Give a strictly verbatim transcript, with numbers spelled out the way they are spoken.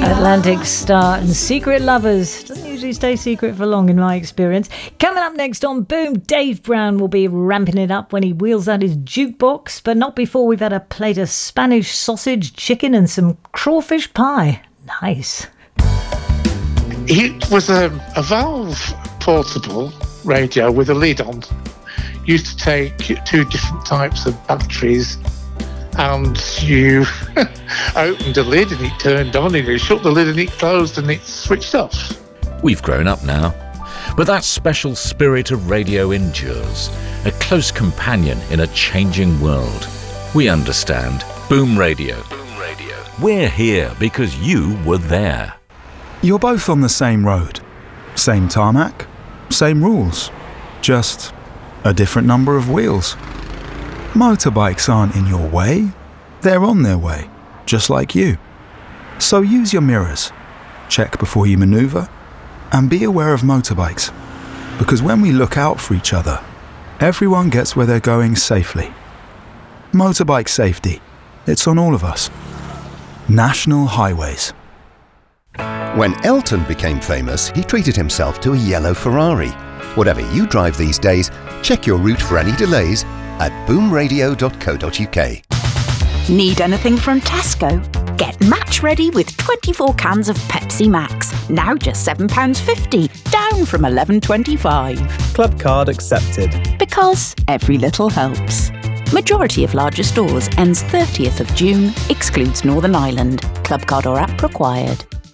Atlantic Star and Secret Lovers. Doesn't usually stay secret for long in my experience. Coming up next on Boom, Dave Brown will be ramping it up when he wheels out his jukebox, but not before we've had a plate of Spanish sausage, chicken and some crawfish pie. Nice. It was a, a Valve portable radio with a lid on. Used to take two different types of batteries, and you opened the lid and it turned on, and you shut the lid and it closed and it switched off. We've grown up now, but that special spirit of radio endures, a close companion in a changing world. We understand. Boom Radio. Boom Radio. We're here because you were there. You're both on the same road, same tarmac, same rules, just a different number of wheels. Motorbikes aren't in your way, they're on their way, just like you. So use your mirrors, check before you manoeuvre, and be aware of motorbikes. Because when we look out for each other, everyone gets where they're going safely. Motorbike safety, it's on all of us. National Highways. When Elton became famous, he treated himself to a yellow Ferrari. Whatever you drive these days, check your route for any delays at boom radio dot co dot uk. Need anything from Tesco? Get match ready with twenty-four cans of Pepsi Max. Now just seven pounds fifty, down from eleven pounds twenty-five. Club card accepted. Because every little helps. Majority of larger stores ends thirtieth of June, excludes Northern Ireland. Club card or app required.